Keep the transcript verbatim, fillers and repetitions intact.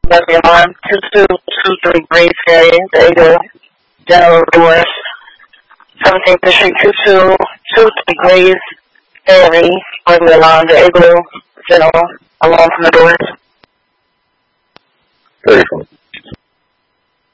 W alarm, two two two three Grace Ferry, the Eagle, General Doors, seventeenth District, two two two three Grace Ferry, W alarm, the Eagle, General, alarm from the doors. thirty-four.